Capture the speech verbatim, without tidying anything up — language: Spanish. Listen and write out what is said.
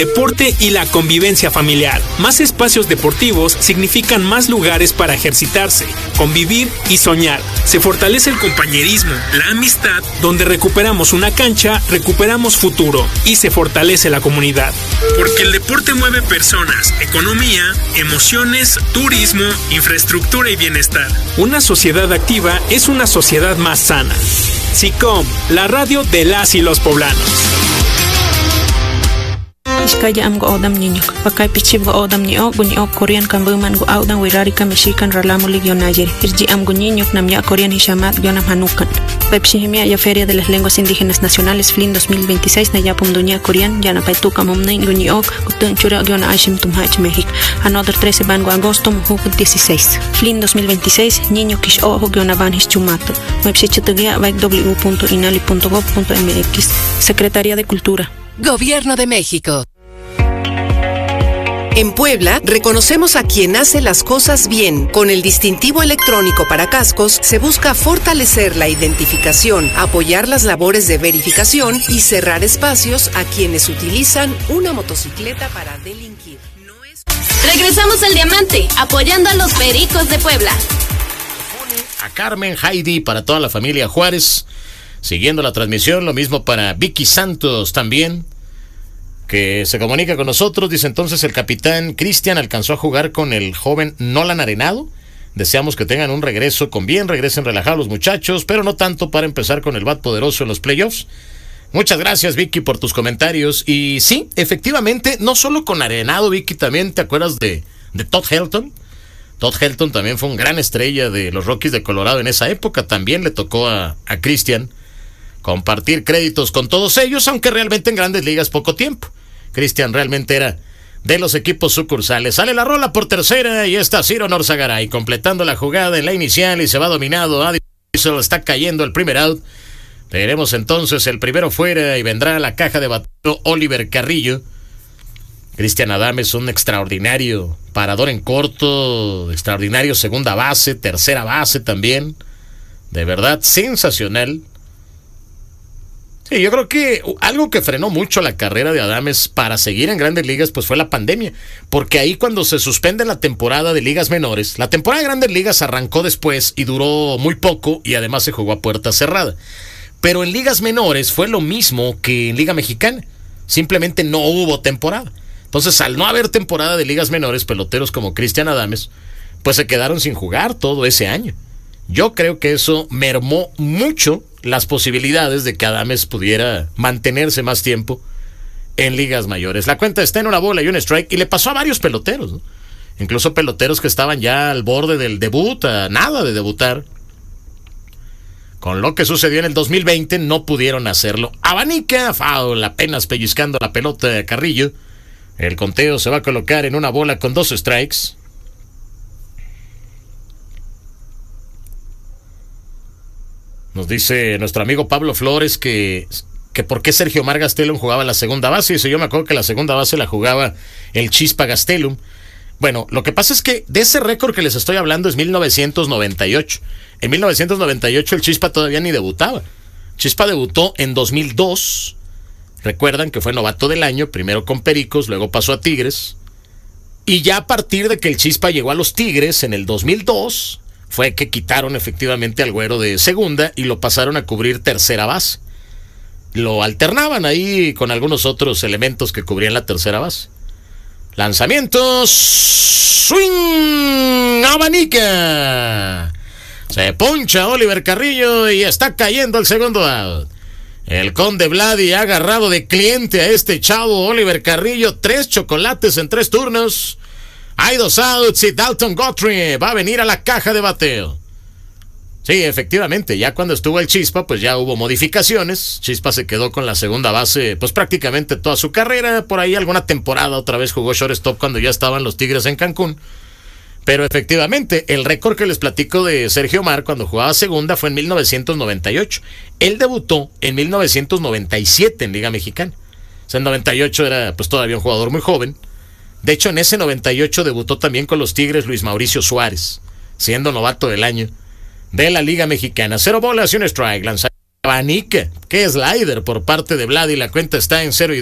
deporte y la convivencia familiar. Más espacios deportivos significan más lugares para ejercitarse, convivir y soñar. Se fortalece el compañerismo, la amistad, donde recuperamos una cancha, recuperamos futuro y se fortalece la comunidad. Porque el deporte mueve personas, economía, emociones, turismo, infraestructura y bienestar. Una sociedad activa es una sociedad más sana. SICOM, la radio de las y los poblanos. Iskaya am go odam niño, pakay pichib go odam ni o guni o Korean kambuman go audan wirari ka Mexican ralamo ligio nayer. Irji am go niño nam ya Korean hishamat gionam hanukan. Pepsihimia ya Feria de las Lenguas Indígenas Nacionales F L I N dos mil veintiséis na ya pumduña Korean ya na paituka momnay guni o gutun chura giona ashim tumhach México. Another trece van go agosto mujuk dieciséis. F L I N dos mil veintiséis niño kish o giona van hischumato. Mepsichitugia vaik w punto inali punto gov punto m x. Secretaría de Cultura. Gobierno de México. En Puebla, reconocemos a quien hace las cosas bien. Con el distintivo electrónico para cascos, se busca fortalecer la identificación, apoyar las labores de verificación y cerrar espacios a quienes utilizan una motocicleta para delinquir. No es... Regresamos al Diamante, apoyando a los Pericos de Puebla. A Carmen, Heidi, para toda la familia Juárez, siguiendo la transmisión, lo mismo para Vicky Santos también, que se comunica con nosotros. Dice: entonces el capitán Cristian alcanzó a jugar con el joven Nolan Arenado. Deseamos que tengan un regreso con bien, regresen relajados los muchachos, pero no tanto para empezar con el bat poderoso en los playoffs. Muchas gracias, Vicky, por tus comentarios. Y sí, efectivamente, no solo con Arenado, Vicky, también te acuerdas de, de Todd Helton. Todd Helton también fue un gran estrella de los Rockies de Colorado en esa época. También le tocó a, a Cristian compartir créditos con todos ellos, aunque realmente en Grandes Ligas poco tiempo. Cristian realmente era de los equipos sucursales. Sale la rola por tercera y está Ciro Norzagaray completando la jugada en la inicial y se va dominado. Adi Diesel está cayendo el primer out. Veremos entonces el primero fuera y vendrá a la caja de bateo Oliver Carrillo. Cristian Adames, un extraordinario parador en corto, extraordinario segunda base, tercera base también. De verdad, sensacional. Sí, yo creo que algo que frenó mucho la carrera de Adames para seguir en Grandes Ligas pues fue la pandemia, porque ahí cuando se suspende la temporada de ligas menores, la temporada de Grandes Ligas arrancó después y duró muy poco y además se jugó a puerta cerrada. Pero en ligas menores fue lo mismo que en Liga Mexicana, simplemente no hubo temporada. Entonces, al no haber temporada de ligas menores, peloteros como Cristian Adames pues se quedaron sin jugar todo ese año. Yo creo que eso mermó mucho las posibilidades de que Adames pudiera mantenerse más tiempo en ligas mayores. La cuenta está en una bola y un strike, y le pasó a varios peloteros, ¿no? Incluso peloteros que estaban ya al borde del debut, a nada de debutar. Con lo que sucedió en el dos mil veinte, no pudieron hacerlo. Abanica, foul, apenas pellizcando la pelota de Carrillo. El conteo se va a colocar en una bola con dos strikes. Nos dice nuestro amigo Pablo Flores que, que por qué Sergio Omar Gastelum jugaba la segunda base. Dice: yo me acuerdo que la segunda base la jugaba el Chispa Gastelum. Bueno, lo que pasa es que de ese récord que les estoy hablando es mil novecientos noventa y ocho. En mil novecientos noventa y ocho el Chispa todavía ni debutaba. Chispa debutó en dos mil dos. Recuerdan que fue novato del año, primero con Pericos, luego pasó a Tigres. Y ya a partir de que el Chispa llegó a los Tigres en el dos mil dos... fue que quitaron efectivamente al Güero de segunda y lo pasaron a cubrir tercera base. Lo alternaban ahí con algunos otros elementos que cubrían la tercera base. Lanzamientos. Swing. Abanica. Se poncha Oliver Carrillo y está cayendo el segundo out. El Conde Vladi ha agarrado de cliente a este chavo Oliver Carrillo. Tres chocolates en tres turnos. Hay dos outs y Dalton Guthrie va a venir a la caja de bateo. Sí, efectivamente, ya cuando estuvo el Chispa, pues ya hubo modificaciones. Chispa se quedó con la segunda base, pues prácticamente toda su carrera. Por ahí alguna temporada otra vez jugó shortstop cuando ya estaban los Tigres en Cancún. Pero efectivamente, el récord que les platico de Sergio Omar cuando jugaba segunda fue en mil novecientos noventa y ocho. Él debutó en mil novecientos noventa y siete en Liga Mexicana. O sea, en noventa y ocho era pues todavía un jugador muy joven. De hecho, en ese noventa y ocho debutó también con los Tigres Luis Mauricio Suárez, siendo novato del año de la Liga Mexicana. Cero bolas y un strike. Lanzamiento Abanica. Qué slider por parte de Vladi. La cuenta está en cero y